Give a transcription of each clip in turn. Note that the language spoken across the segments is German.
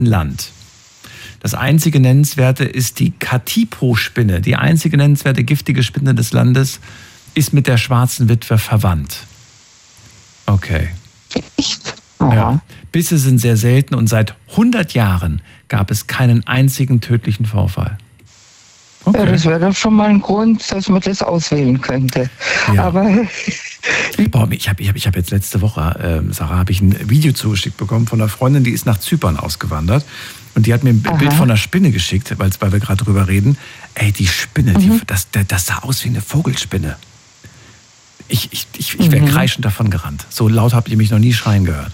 Land. Das einzige Nennenswerte ist die Katipo-Spinne. Die einzige nennenswerte giftige Spinne des Landes ist mit der schwarzen Witwe verwandt. Okay. Echt? Ja. Bisse sind sehr selten und seit 100 Jahren gab es keinen einzigen tödlichen Vorfall. Okay. Ja, das wäre doch schon mal ein Grund, dass man das auswählen könnte. Ja. Aber boah, ich hab jetzt letzte Woche, Sarah, habe ich ein Video zugeschickt bekommen von einer Freundin, die ist nach Zypern ausgewandert. Und die hat mir ein Bild von einer Spinne geschickt, weil wir gerade drüber reden. Ey, die Spinne, das sah aus wie eine Vogelspinne. Ich wäre kreischend davon gerannt. So laut habt ihr mich noch nie schreien gehört.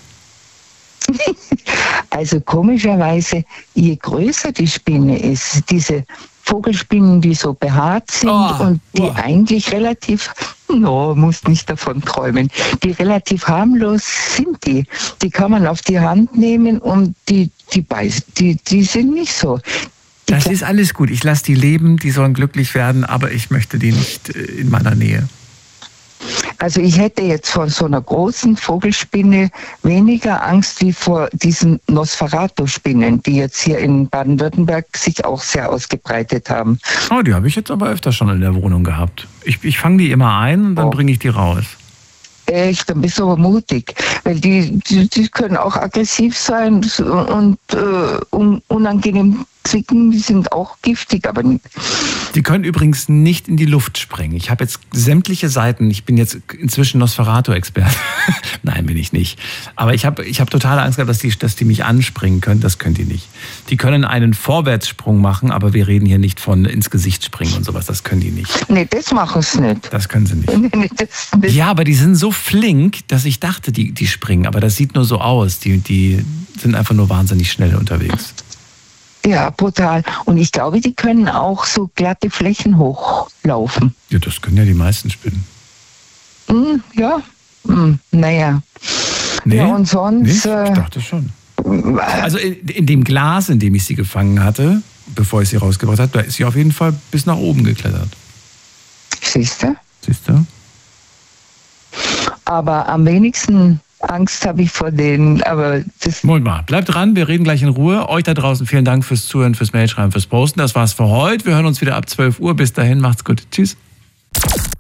Also komischerweise, je größer die Spinne ist, diese Vogelspinnen, die so behaart sind und die eigentlich relativ, musst nicht davon träumen, die relativ harmlos sind, die kann man auf die Hand nehmen und die sind nicht so. Das ist alles gut, ich lasse die leben, die sollen glücklich werden, aber ich möchte die nicht in meiner Nähe. Also ich hätte jetzt vor so einer großen Vogelspinne weniger Angst wie vor diesen Nosferatu-Spinnen, die jetzt hier in Baden-Württemberg sich auch sehr ausgebreitet haben. Oh, die habe ich jetzt aber öfter schon in der Wohnung gehabt. Ich fange die immer ein und dann bringe ich die raus. Echt, dann bist du aber mutig, weil die können auch aggressiv sein und unangenehm zwicken, die sind auch giftig, aber nicht. Die können übrigens nicht in die Luft springen. Ich habe jetzt sämtliche Seiten, ich bin jetzt inzwischen Nosferatu-Experte. Nein, bin ich nicht. Aber ich hab totale Angst gehabt, dass die mich anspringen können. Das können die nicht. Die können einen Vorwärtssprung machen, aber wir reden hier nicht von ins Gesicht springen und sowas. Das können die nicht. Nee, das machen sie nicht. Das können sie nicht. Nee, das nicht. Ja, aber die sind so flink, dass ich dachte, die springen. Aber das sieht nur so aus. Die sind einfach nur wahnsinnig schnell unterwegs. Ja, brutal. Und ich glaube, die können auch so glatte Flächen hochlaufen. Ja, das können ja die meisten Spinnen. Ja, naja. Nee, ja, und sonst... ich dachte schon. Also in dem Glas, in dem ich sie gefangen hatte, bevor ich sie rausgebracht habe, da ist sie auf jeden Fall bis nach oben geklettert. Siehst du? Siehst du? Aber am wenigsten Angst habe ich vor denen, aber das... Moment mal, bleibt dran, wir reden gleich in Ruhe. Euch da draußen vielen Dank fürs Zuhören, fürs Mailschreiben, fürs Posten. Das war's für heute. Wir hören uns wieder ab 12 Uhr. Bis dahin, macht's gut. Tschüss.